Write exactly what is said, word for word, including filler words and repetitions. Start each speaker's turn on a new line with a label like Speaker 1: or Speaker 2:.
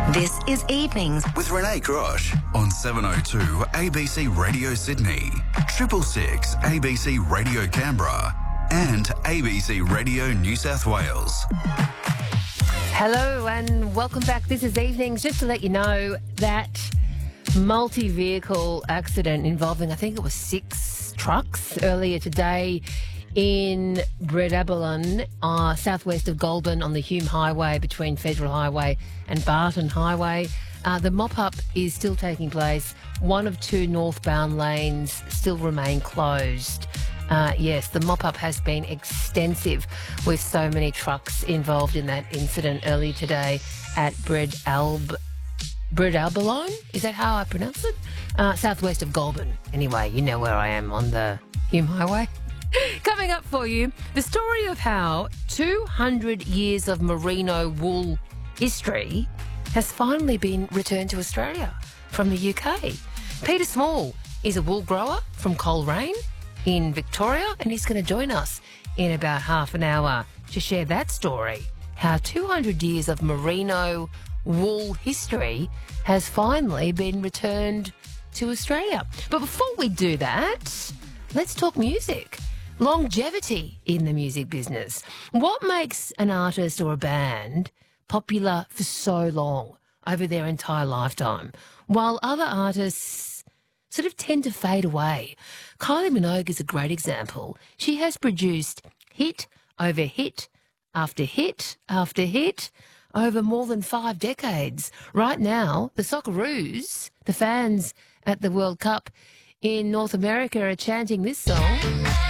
Speaker 1: This is Evenings
Speaker 2: with Renee Grosh on seven oh two A B C Radio Sydney, triple six A B C Radio Canberra and A B C Radio New South Wales.
Speaker 3: Hello and welcome back. This is Evenings. Just to let you know that multi-vehicle accident involving, I think it was six trucks earlier today in Bredabalun, uh, southwest of Goulburn on the Hume Highway between Federal Highway and Barton Highway. Uh, the mop-up is still taking place. One of two northbound lanes still remain closed. Uh, yes, the mop-up has been extensive with so many trucks involved in that incident earlier today at Bredalb... Bredabalun? Is that how I pronounce it? Uh, southwest of Goulburn. Anyway, you know where I am on the Hume Highway. Coming up for you, the story of how two hundred years of merino wool history has finally been returned to Australia from the U K. Peter Small is a wool grower from Coleraine in Victoria, and he's going to join us in about half an hour to share that story, how two hundred years of merino wool history has finally been returned to Australia. But before we do that, let's talk music. Longevity in the music business. What makes an artist or a band popular for so long over their entire lifetime, while other artists sort of tend to fade away? Kylie Minogue is a great example. She has produced hit over hit after hit after hit over more than five decades. Right now, the Socceroos, the fans at the World Cup in North America, are chanting this song.